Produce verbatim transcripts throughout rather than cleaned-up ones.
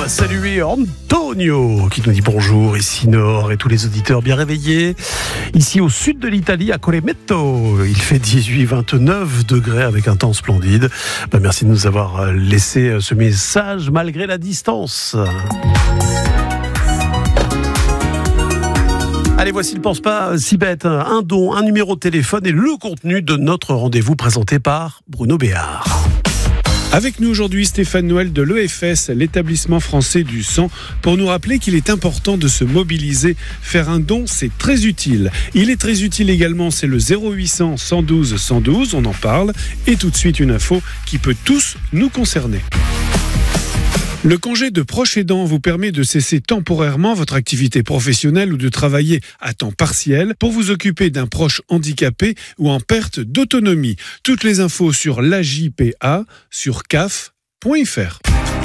va saluer Antonio qui nous dit bonjour, ici Nord et tous les auditeurs bien réveillés. Ici au sud de l'Italie, à Colemetto, il fait dix-huit à vingt-neuf degrés avec un temps splendide. Ben, merci de nous avoir laissé ce message malgré la distance. Allez, voici le Pense pas si bête. Un don, un numéro de téléphone et le contenu de notre rendez-vous présenté par Bruno Béard. Avec nous aujourd'hui Stéphane Noël de l'E F S, l'établissement français du sang, pour nous rappeler qu'il est important de se mobiliser. Faire un don, c'est très utile. Il est très utile également, c'est le zéro huit cents cent douze cent douze, on en parle. Et tout de suite une info qui peut tous nous concerner. Le congé de proche aidant vous permet de cesser temporairement votre activité professionnelle ou de travailler à temps partiel pour vous occuper d'un proche handicapé ou en perte d'autonomie. Toutes les infos sur l'A J P A sur C A F point F R.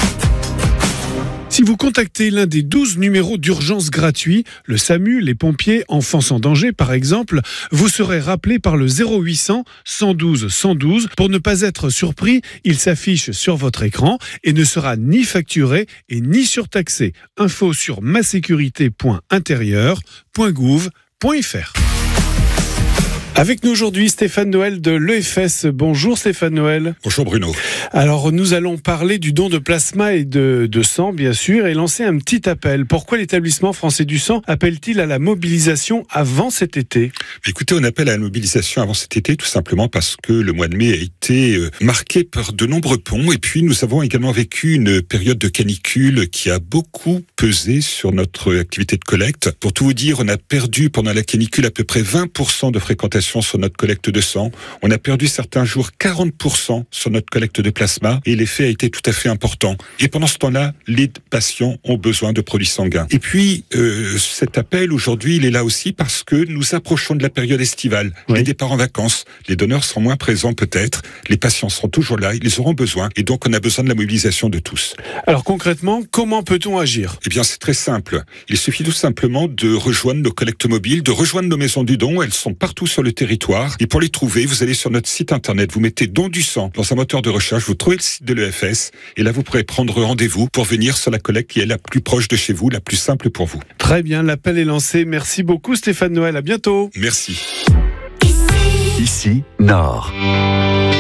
Si vous contactez l'un des douze numéros d'urgence gratuits, le SAMU, les pompiers, enfants en danger par exemple, vous serez rappelé par le zéro huit cents cent douze cent douze. Pour ne pas être surpris, il s'affiche sur votre écran et ne sera ni facturé et ni surtaxé. Info sur masécurité point intérieur point gouv point F R. Avec nous aujourd'hui Stéphane Noël de l'E F S. Bonjour Stéphane Noël. Bonjour Bruno. Alors nous allons parler du don de plasma et de, de sang bien sûr et lancer un petit appel. Pourquoi l'établissement français du sang appelle-t-il à la mobilisation avant cet été ? Écoutez, on appelle à la mobilisation avant cet été tout simplement parce que le mois de mai a été marqué par de nombreux ponts et puis nous avons également vécu une période de canicule qui a beaucoup pesé sur notre activité de collecte. Pour tout vous dire, on a perdu pendant la canicule à peu près vingt pour cent de fréquentation sur notre collecte de sang. On a perdu certains jours quarante pour cent sur notre collecte de plasma et l'effet a été tout à fait important. Et pendant ce temps-là, les patients ont besoin de produits sanguins. Et puis, euh, cet appel aujourd'hui, il est là aussi parce que nous approchons de la période estivale. Oui. Les départs en vacances, les donneurs seront moins présents peut-être, les patients seront toujours là, ils auront besoin et donc on a besoin de la mobilisation de tous. Alors concrètement, comment peut-on agir ? Eh bien, c'est très simple. Il suffit tout simplement de rejoindre nos collectes mobiles, de rejoindre nos maisons du don. Elles sont partout sur le territoire. Et pour les trouver, vous allez sur notre site internet, vous mettez don du sang dans un moteur de recherche, vous trouvez le site de l'E F S et là vous pourrez prendre rendez-vous pour venir sur la collecte qui est la plus proche de chez vous, la plus simple pour vous. Très bien, l'appel est lancé. Merci beaucoup Stéphane Noël, à bientôt. Merci. Ici, Nord.